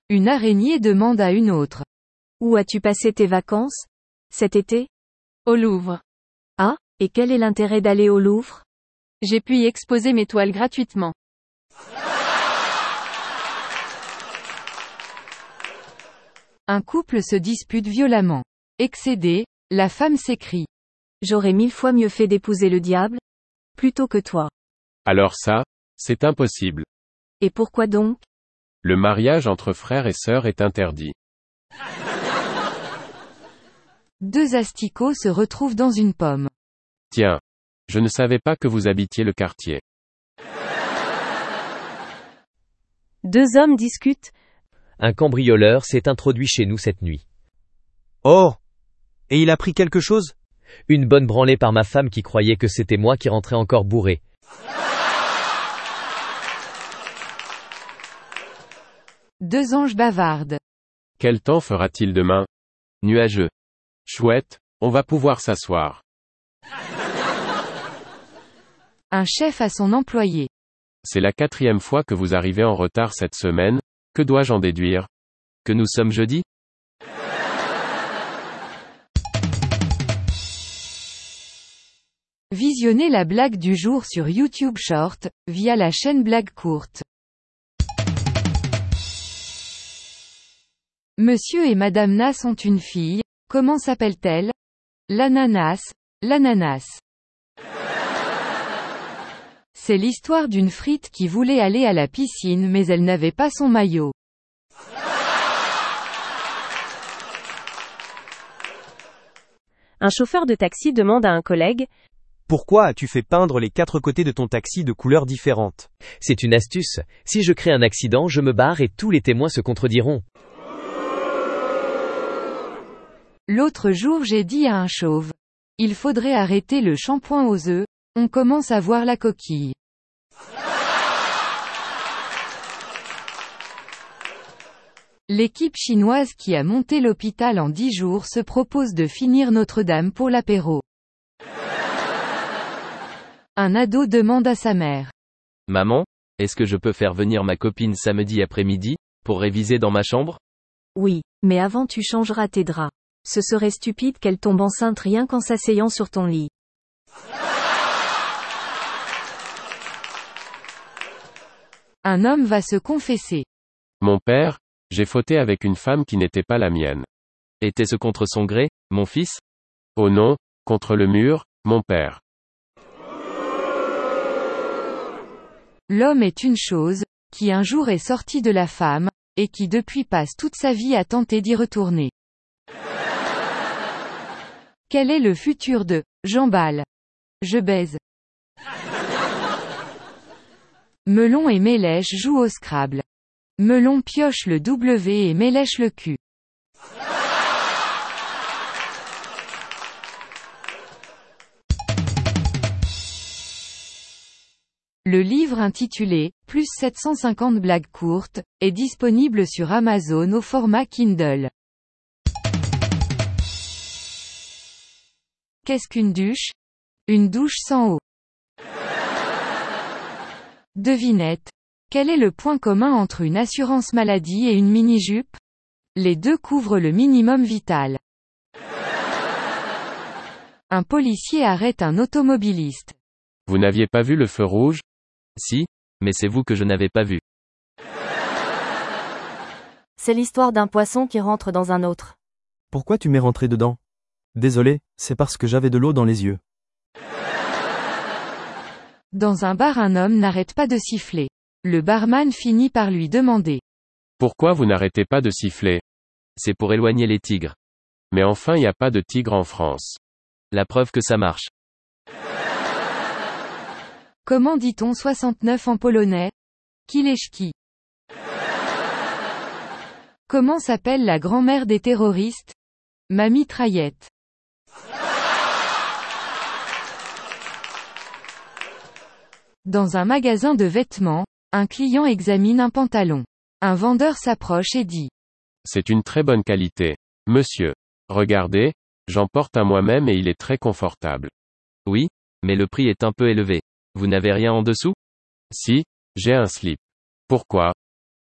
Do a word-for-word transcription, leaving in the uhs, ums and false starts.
Une araignée demande à une autre. Où as-tu passé tes vacances cet été? Au Louvre. Ah, et quel est l'intérêt d'aller au Louvre? J'ai pu y exposer mes toiles gratuitement. Un couple se dispute violemment. Excédée, la femme s'écrie. J'aurais mille fois mieux fait d'épouser le diable plutôt que toi. Alors ça, c'est impossible. Et pourquoi donc? Le mariage entre frères et sœurs est interdit. Deux asticots se retrouvent dans une pomme. Tiens. Je ne savais pas que vous habitiez le quartier. Deux hommes discutent. Un cambrioleur s'est introduit chez nous cette nuit. Oh! Et il a pris quelque chose? Une bonne branlée par ma femme qui croyait que c'était moi qui rentrais encore bourré. Deux anges bavardent. Quel temps fera-t-il demain? Nuageux. Chouette, on va pouvoir s'asseoir. Un chef à son employé. C'est la quatrième fois que vous arrivez en retard cette semaine, que dois-je en déduire? Que nous sommes jeudi? Visionnez la blague du jour sur YouTube Short, via la chaîne Blague Courte. Monsieur et Madame Nas ont une fille, comment s'appelle-t-elle? L'ananas, l'ananas. C'est l'histoire d'une frite qui voulait aller à la piscine mais elle n'avait pas son maillot. Un chauffeur de taxi demande à un collègue. Pourquoi as-tu fait peindre les quatre côtés de ton taxi de couleurs différentes? C'est une astuce. Si je crée un accident, je me barre et tous les témoins se contrediront. L'autre jour j'ai dit à un chauve. Il faudrait arrêter le shampoing aux œufs, on commence à voir la coquille. L'équipe chinoise qui a monté l'hôpital en dix jours se propose de finir Notre-Dame pour l'apéro. Un ado demande à sa mère. Maman, est-ce que je peux faire venir ma copine samedi après-midi, pour réviser dans ma chambre? Oui, mais avant tu changeras tes draps. Ce serait stupide qu'elle tombe enceinte rien qu'en s'asseyant sur ton lit. Un homme va se confesser. Mon père, j'ai fauté avec une femme qui n'était pas la mienne. Était-ce contre son gré, mon fils? Oh non, contre le mur, mon père. L'homme est une chose, qui un jour est sorti de la femme, et qui depuis passe toute sa vie à tenter d'y retourner. Quel est le futur de « j'emballe »? Je baise. Melon et Mélèche jouent au Scrabble. Melon pioche le W et Mélèche le Q. Le livre intitulé « Plus sept cent cinquante blagues courtes » est disponible sur Amazon au format Kindle. Qu'est-ce qu'une douche? Une douche sans eau. Devinette. Quel est le point commun entre une assurance maladie et une mini-jupe? Les deux couvrent le minimum vital. Un policier arrête un automobiliste. Vous n'aviez pas vu le feu rouge? Si, mais c'est vous que je n'avais pas vu. C'est l'histoire d'un poisson qui rentre dans un autre. Pourquoi tu m'es rentré dedans? Désolé, c'est parce que j'avais de l'eau dans les yeux. Dans un bar, un homme n'arrête pas de siffler. Le barman finit par lui demander. Pourquoi vous n'arrêtez pas de siffler? C'est pour éloigner les tigres. Mais enfin, il n'y a pas de tigre en France. La preuve que ça marche. Comment dit-on soixante-neuf en polonais? Kileszki. Comment s'appelle la grand-mère des terroristes? Ma mitraillette. Dans un magasin de vêtements, un client examine un pantalon. Un vendeur s'approche et dit. C'est une très bonne qualité. Monsieur. Regardez, j'en porte un moi-même et il est très confortable. Oui, mais le prix est un peu élevé. Vous n'avez rien en dessous? Si, j'ai un slip. Pourquoi?